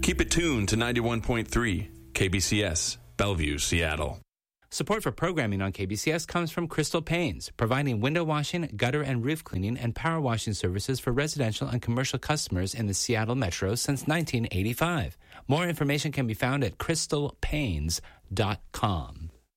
Keep it tuned to 91.3 KBCS, Bellevue, Seattle. Support for programming on KBCS comes from Crystal Paints, providing window washing, gutter and roof cleaning, and power washing services for residential and commercial customers in the Seattle Metro since 1985. More information can be found at crystalpains.com.